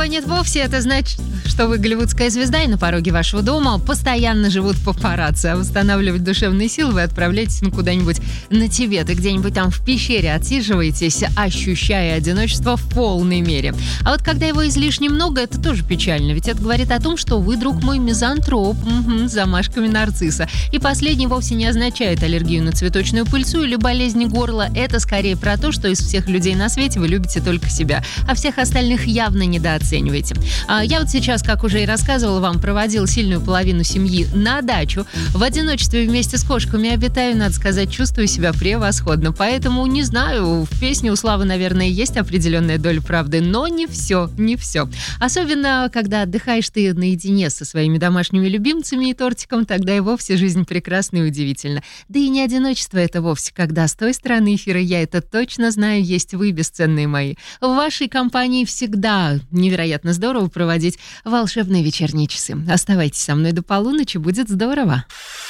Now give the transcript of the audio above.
нет вовсе, это значит, что вы голливудская звезда, и на пороге вашего дома постоянно живут папарацци, а восстанавливать душевные силы вы отправляетесь куда-нибудь на Тибет и где-нибудь там в пещере отсиживаетесь, ощущая одиночество в полной мере. А вот когда его излишне много, это тоже печально, ведь это говорит о том, что вы, друг мой, мизантроп, с замашками нарцисса. И последний вовсе не означает аллергию на цветочную пыльцу или болезнь горла. Это скорее про то, что из всех людей на свете вы любите только себя, а всех остальных явно недооцениваете. Я вот сейчас, как уже и рассказывала вам, проводила сильную половину семьи на дачу. В одиночестве вместе с кошками обитаю, надо сказать, чувствую себя превосходно. Поэтому, не знаю, в песне у Славы, наверное, есть определенная доля правды, но не все. Особенно, когда отдыхаешь ты наедине со своими домашними любимцами и тортиком, тогда и вовсе жизнь прекрасна и удивительна. Да и не одиночество это вовсе, когда с той стороны эфира, я это точно знаю, есть вы, бесценные мои. В вашей компании всегда невероятно здорово проводить волшебные вечерние часы. Оставайтесь со мной до полуночи, будет здорово.